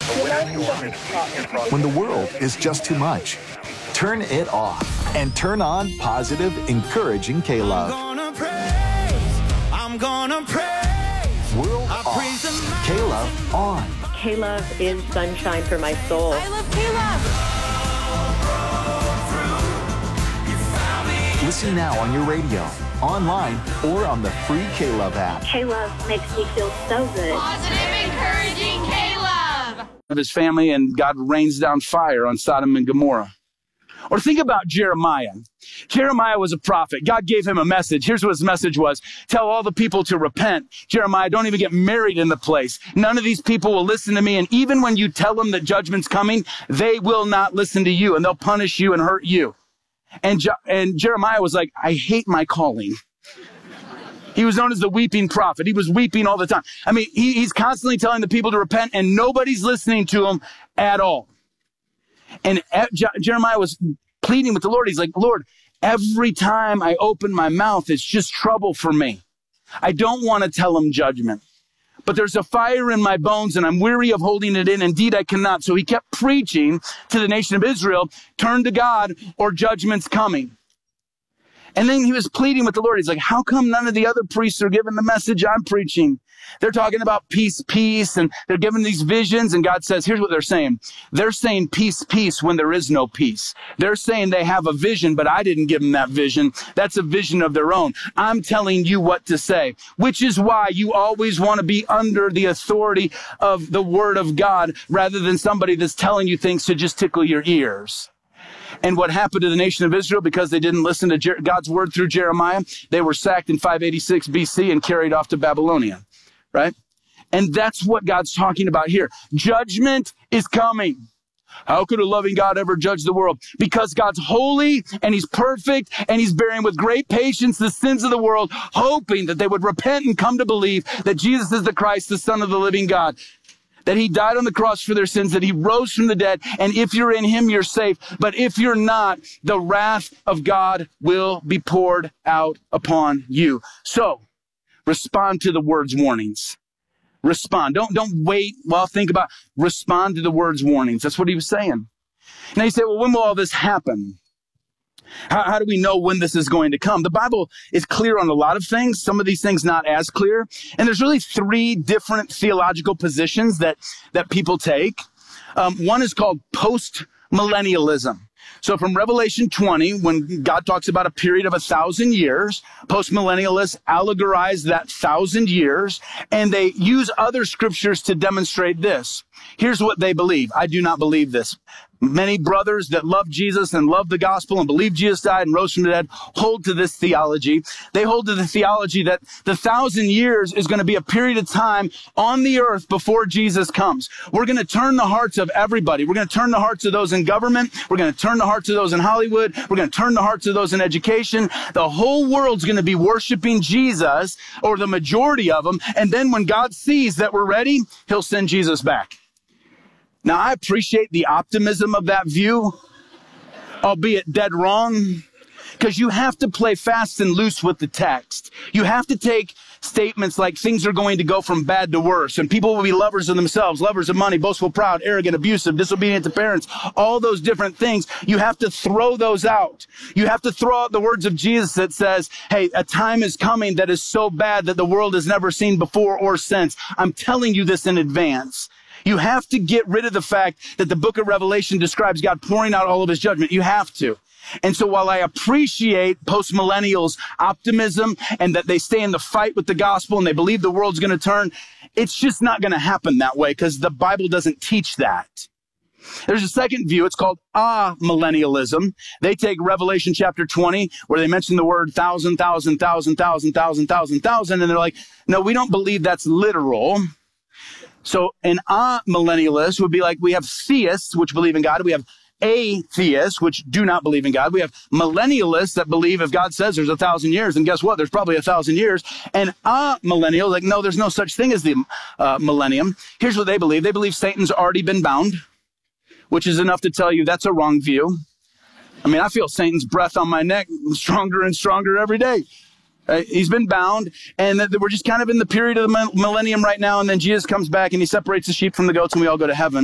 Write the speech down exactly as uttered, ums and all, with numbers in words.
When the world is just too much, turn it off and turn on positive, encouraging K-Love. I'm gonna praise, I'm gonna praise. World off, K-Love on. K-Love is sunshine for my soul. I love K-Love. Listen now on your radio, online, or on the free K-Love app. K-Love makes me feel so good. Positive, encouraging K-Love. Of his family, and God rains down fire on Sodom and Gomorrah. Or think about Jeremiah. Jeremiah was a prophet. God gave him a message. Here's what his message was. Tell all the people to repent. Jeremiah, don't even get married in the place. None of these people will listen to me. And even when you tell them that judgment's coming, they will not listen to you, and they'll punish you and hurt you. And, Je- and Jeremiah was like, I hate my calling. He was known as the weeping prophet. He was weeping all the time. I mean, he, he's constantly telling the people to repent, and nobody's listening to him at all. And Je- Jeremiah was pleading with the Lord. He's like, Lord, every time I open my mouth, it's just trouble for me. I don't want to tell him judgment. But there's a fire in my bones, and I'm weary of holding it in. Indeed, I cannot. So he kept preaching to the nation of Israel, turn to God or judgment's coming. And then he was pleading with the Lord. He's like, how come none of the other priests are giving the message I'm preaching? They're talking about peace, peace, and they're giving these visions. And God says, here's what they're saying. They're saying peace, peace when there is no peace. They're saying they have a vision, but I didn't give them that vision. That's a vision of their own. I'm telling you what to say, which is why you always want to be under the authority of the word of God rather than somebody that's telling you things to just tickle your ears. And what happened to the nation of Israel because they didn't listen to Jer- God's word through Jeremiah? They were sacked in five eighty-six B C and carried off to Babylonia, right? And that's what God's talking about here. Judgment is coming. How could a loving God ever judge the world? Because God's holy and he's perfect and he's bearing with great patience the sins of the world, hoping that they would repent and come to believe that Jesus is the Christ, the Son of the living God. That he died on the cross for their sins, that he rose from the dead, and if you're in him, you're safe. But if you're not, the wrath of God will be poured out upon you. So, respond to the word's warnings. Respond. Don't, don't wait while think about, respond to the word's warnings. That's what he was saying. Now you say, well, when will all this happen? How, how do we know when this is going to come? The Bible is clear on a lot of things. Some of these things not as clear. And there's really three different theological positions that, that people take. Um, one is called post-millennialism. So from Revelation twenty, when God talks about a period of a thousand years, post-millennialists allegorize that thousand years, and they use other scriptures to demonstrate this. Here's what they believe. I do not believe this. Many brothers that love Jesus and love the gospel and believe Jesus died and rose from the dead hold to this theology. They hold to the theology that the thousand years is going to be a period of time on the earth before Jesus comes. We're going to turn the hearts of everybody. We're going to turn the hearts of those in government. We're going to turn the hearts of those in Hollywood. We're going to turn the hearts of those in education. The whole world's going to be worshiping Jesus, or the majority of them. And then when God sees that we're ready, he'll send Jesus back. Now, I appreciate the optimism of that view, albeit dead wrong, because you have to play fast and loose with the text. You have to take statements like things are going to go from bad to worse, and people will be lovers of themselves, lovers of money, boastful, proud, arrogant, abusive, disobedient to parents, all those different things. You have to throw those out. You have to throw out the words of Jesus that says, hey, a time is coming that is so bad that the world has never seen before or since. I'm telling you this in advance. You have to get rid of the fact that the book of Revelation describes God pouring out all of his judgment. You have to. And so while I appreciate post-millennials' optimism and that they stay in the fight with the gospel and they believe the world's going to turn, it's just not going to happen that way because the Bible doesn't teach that. There's a second view. It's called amillennialism. They take Revelation chapter twenty, where they mention the word thousand, thousand, thousand, thousand, thousand, thousand, thousand, and they're like, no, we don't believe that's literal. So an amillennialist would be like, we have theists, which believe in God. We have atheists, which do not believe in God. We have millennialists that believe if God says there's a thousand years, and guess what? There's probably a thousand years. And a millennial, like, no, there's no such thing as the uh, millennium. Here's what they believe. They believe Satan's already been bound, which is enough to tell you that's a wrong view. I mean, I feel Satan's breath on my neck stronger and stronger every day. Uh, he's been bound, and that we're just kind of in the period of the millennium right now, and then Jesus comes back and he separates the sheep from the goats and we all go to heaven.